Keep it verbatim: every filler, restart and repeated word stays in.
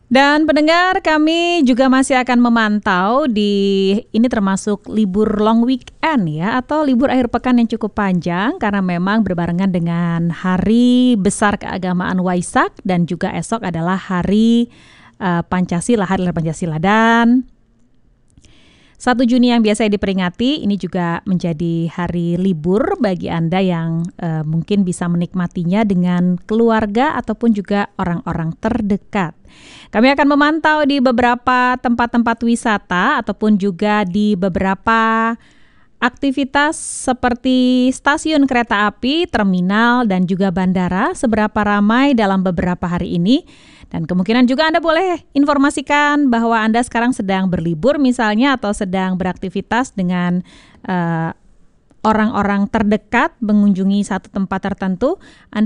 Dan pendengar, kami juga masih akan memantau di ini termasuk libur long weekend ya, atau libur akhir pekan yang cukup panjang karena memang berbarengan dengan hari besar keagamaan Waisak dan juga esok adalah hari uh, Pancasila, hari lahir Pancasila. Dan satu Juni yang biasa diperingati ini juga menjadi hari libur bagi Anda yang uh, mungkin bisa menikmatinya dengan keluarga ataupun juga orang-orang terdekat. Kami akan memantau di beberapa tempat-tempat wisata ataupun juga di beberapa aktivitas seperti stasiun kereta api, terminal, dan juga bandara seberapa ramai dalam beberapa hari ini. Dan kemungkinan juga Anda boleh informasikan bahwa Anda sekarang sedang berlibur misalnya atau sedang beraktivitas dengan uh, orang-orang terdekat mengunjungi satu tempat tertentu. Anda